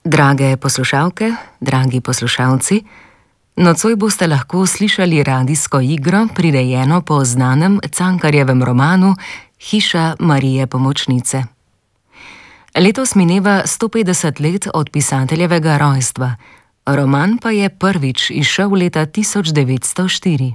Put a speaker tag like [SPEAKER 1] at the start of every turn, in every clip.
[SPEAKER 1] Drage poslušalke, dragi poslušalci, nocoj boste lahko slišali radijsko igro, prirejeno po znanem Cankarjevem romanu Hiša Marije Pomočnice. Letos mineva 150 let od pisateljevega rojstva, roman pa je prvič izšel leta 1904.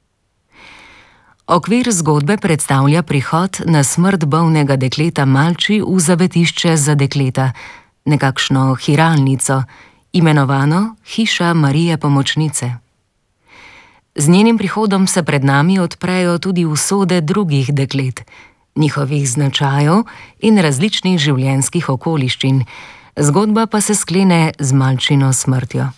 [SPEAKER 1] Okvir zgodbe predstavlja prihod na smrt bolnega dekleta Malči v zavetišče za dekleta, nekakšno hiralnico, imenovano Hiša Marije Pomočnice. Z njenim prihodom se pred nami odprejo tudi usode drugih deklet, njihovih značajev in različnih življenjskih okoliščin, zgodba pa se sklene z Malčino smrtjo.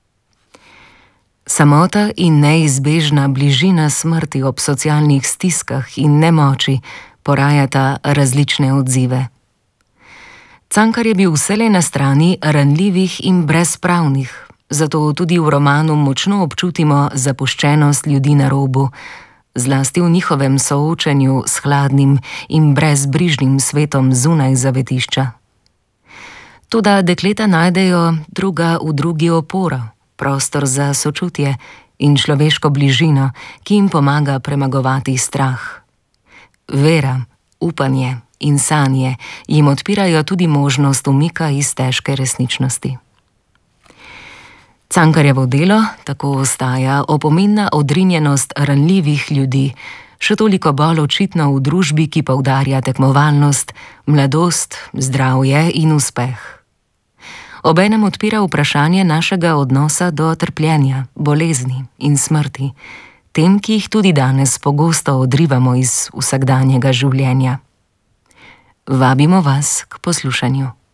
[SPEAKER 1] Samota in neizbežna bližina smrti ob socialnih stiskah in nemoči porajata različne odzive. Cankar je bil vselej na strani ranljivih in brezpravnih, zato tudi v romanu močno občutimo zapuščenost ljudi na robu, zlasti v njihovem soočenju s hladnim in brezbrižnim svetom zunaj zavetišča. Toda dekleta najdejo druga v drugi oporo, prostor za sočutje in človeško bližino, ki jim pomaga premagovati strah. Vera, upanje in sanje jim odpirajo tudi možnost umika iz težke resničnosti. Cankarjevo delo tako ostaja opominna odrinjenost ranljivih ljudi, še toliko bolj očitno v družbi, ki poudarja tekmovalnost, mladost, zdravje in uspeh. Obenem odpira vprašanje našega odnosa do trpljenja, bolezni in smrti, tem, ki jih tudi danes pogosto odrivamo iz vsakdanjega življenja. Vabimo vas k poslušanju.